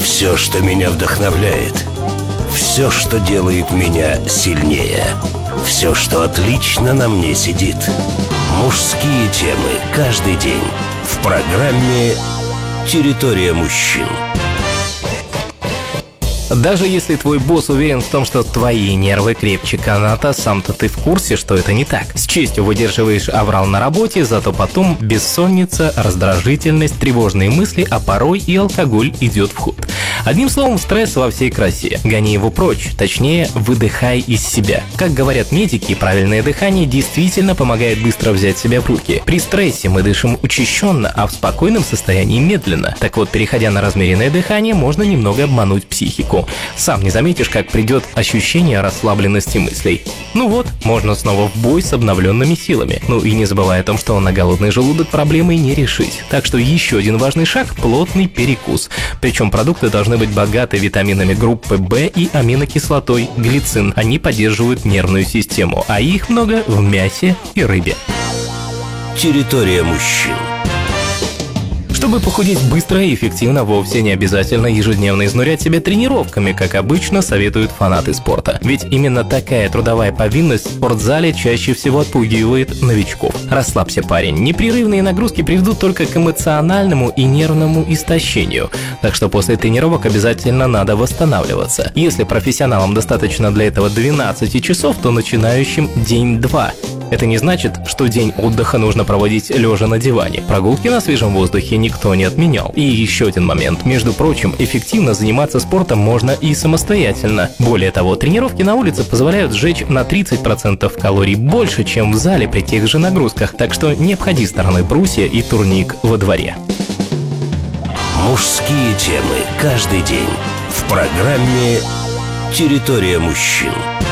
Все, что меня вдохновляет. Все, что делает меня сильнее. Все, что отлично на мне сидит. Мужские темы каждый день в программе «Территория мужчин». Даже если твой босс уверен в том, что твои нервы крепче каната, сам-то ты в курсе, что это не так. С честью выдерживаешь аврал на работе, зато потом бессонница, раздражительность, тревожные мысли, а порой и алкоголь идет в ход. Одним словом, стресс во всей красе. Гони его прочь, точнее, выдыхай из себя. Как говорят медики, правильное дыхание действительно помогает быстро взять себя в руки. При стрессе мы дышим учащенно, а в спокойном состоянии медленно. Так вот, переходя на размеренное дыхание, можно немного обмануть психику. Сам не заметишь, как придет ощущение расслабленности мыслей. Ну вот, можно снова в бой с обновленными силами. Ну и не забывай о том, что на голодный желудок проблемы не решить. Так что еще один важный шаг – плотный перекус. Причем продукты должны быть богаты витаминами группы В и аминокислотой глицин. Они поддерживают нервную систему, а их много в мясе и рыбе. Территория мужчин. Чтобы похудеть быстро и эффективно, вовсе не обязательно ежедневно изнурять себя тренировками, как обычно советуют фанаты спорта. Ведь именно такая трудовая повинность в спортзале чаще всего отпугивает новичков. Расслабься, парень. Непрерывные нагрузки приведут только к эмоциональному и нервному истощению. Так что после тренировок обязательно надо восстанавливаться. Если профессионалам достаточно для этого 12 часов, то начинающим день-два. Это не значит, что день отдыха нужно проводить лежа на диване. Прогулки на свежем воздухе никто не отменял. И еще один момент. Между прочим, эффективно заниматься спортом можно и самостоятельно. Более того, тренировки на улице позволяют сжечь на 30% калорий больше, чем в зале при тех же нагрузках. Так что не обходи стороной брусья и турник во дворе. Мужские темы каждый день в программе «Территория мужчин».